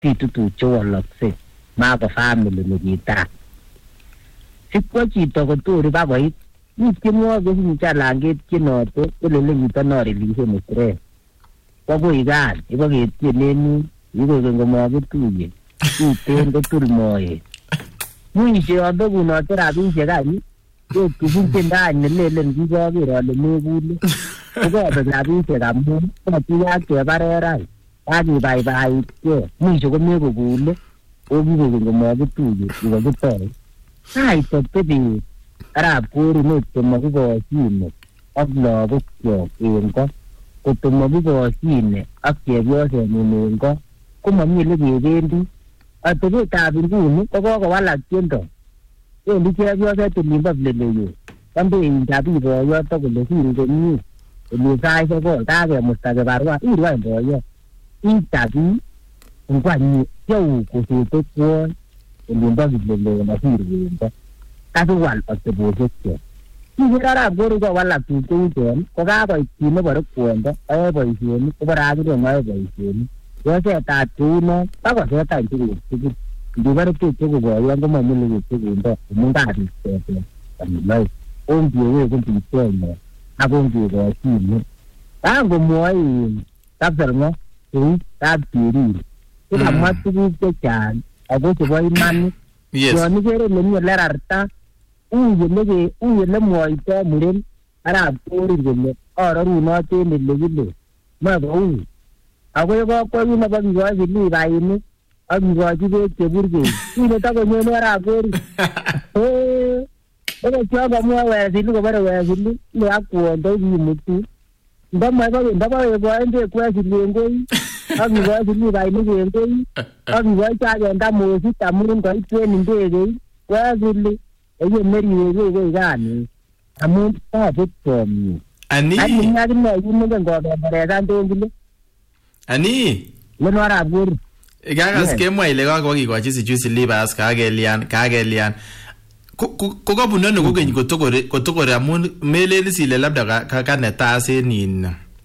pitu tuche walakse mako family nekita sikwa chito kotori bakoit nikimwa kosincha langet kinoto kolele nyito norilise misre kwakoi gan ibaketieneni ikoken komakituye iten kotul moe mwishe yondo kunote rabisiek any tukun chendany nelelen kikoker ale mekule kokobek rabisiek amun komatiyat kebarerai kakibaibaitkee mwisho komekokule okikoken komakituye ikokitoe kaitete biik arap korinot komakikoshine ak lagokyok en ko kotomakikoshine ak chepyosenyin en ko komami ole kebendi atebetab inguni kokokowalak tiendo wendi chepyoset olimbo Leleyo kambeindab boyot kole siri komie ole saisiek ko kakemusta kibarua irwai boyot itabi ngwanyi yau kosete kwony olimbo Leleyo nasiri wendo kakiwal atebosiek kyok kiker arap Kori kowalak tuguk cheuchen kokakoit kit nebore kwondo ayoe boisionik kobore akine ayoe boisionik yosetat kouno bakosetai tuguk tugul ngibore teche koboyon komamile ketekundo amun kabit setet amiloi ongeweku bisenyo akongekosine kangomwoe kapserng'o kou kapcheriri kokamwa tuguk chechang ako chebo imanit yon ikere nemi olerarta uye lemwoito muren arap Kori kole arorunot en elekile ma kou ako yekokwo yun nebo kikochi libainik ak kikochi beek cheburgei kile takonyone arap Kori kokamwa wesili kobore wesili le ak kwondo kimutu ndabawekwoen beek wesili en koi ak kikochi libainik en koi ak kikochi agenda mosit amun koit en ndegeit wesili eyemeriweke koi kani amun tabut chomie ani akine yuningen kobeberesan tongile ani leno arap Kori kakas kemwa ile kakokikochi sichusi libas kakelian kokabun ano kokeny kotokori amun melen sile labda kanetas en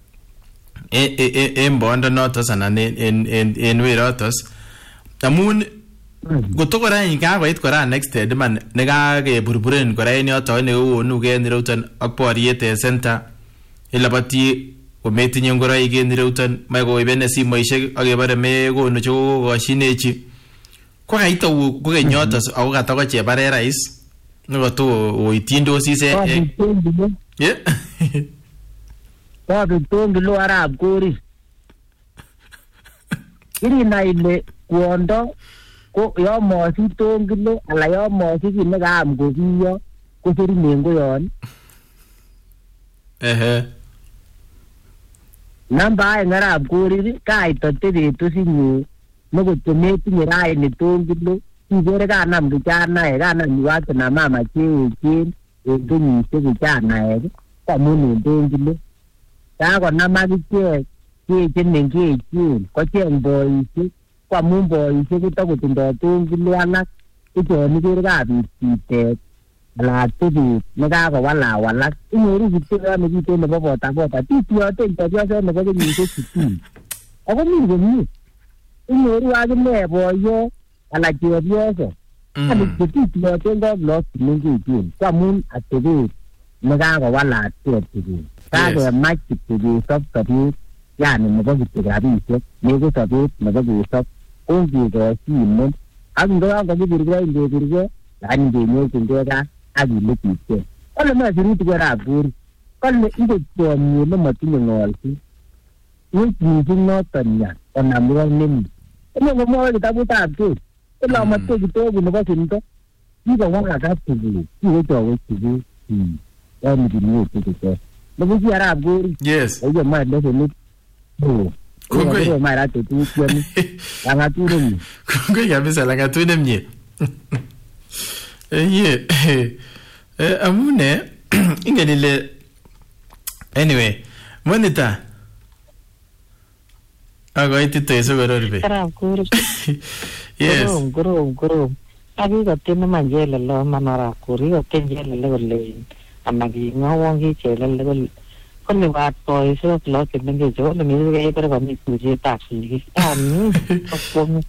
bondo notos anan en werotos amun kotokora in kakoit kora next man nekakeburburen kora en yoto nekonu en ireuton ak boriet en center ilabati kometinye ngoroik en ireuton mae koibene simoisiek ak kebore mekonu chekokoshinechi ko kaito kokeny yoto ako katako chebare rais nekoto oityindosi se Babik tongilo arap Kori irinai ile kwondo ko yo mosi tongilo ala yo mosi kit nekaam kokiyo koserinen koyon namba aeng arap Kori kaitote betusinye nekot metinye raini tongilo ikere kanam kijanaek kanam iwate na mama cheechen en kenyisiek kijanaek kwamun en tongilo kakonam akichek cheechen mengechen kocheng boisiek kwamun boisiek kotakotindoo tongilo alak ichon ikere kabit bitet ala tebet nekakowalawalak inyoru kityo nekiten nebo botabota tityoten chepyoset nebo kenyisiek 60 ako mi komie inyoru akine boyot ala chepyoset ani tityoten kablok mengechen kwamun atebet nekakowalak tuguk kakemach kityo kesob sobet yani nebo kityo rabisiek meku sobet nebo kesob ongekosinen ak ngokakokibirgei lakini kenyorchingei gaa akilekitgei kole me sirutik arap Kori kole iko chomyet nemotinye ng'olset wechmising noton ya konamgei nemi komwoe kitabutab Keri kole amote kitabu nebo simto kikowalak tuguk kiwechowech tuguk yani kinwechekite nebo chi arap Kori oyemoe lesenit kongoi mara tuguk chemi langaturemye kongoi kabisa langatunemye amune ingen ile anyway monita akoitite sokororbe arap Kori yes korom akikotien manjelelo man arap Kori kotien jelele kole amaking'owon kichelele kole wat boisiek ak lagok chemengech kole missing kebore komii tuiyetab sigik